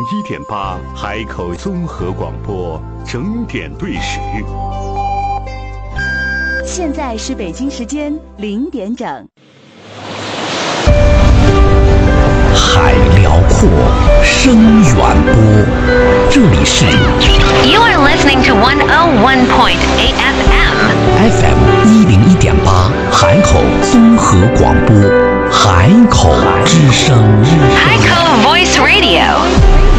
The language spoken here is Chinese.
101.8海口综合广播整点对时。 现在是北京时间0点整。 海辽阔，声远播，这里是 You are listening to 101.8 FM FM101.8海口综合广播，海口之声， 海口 Voice Radio。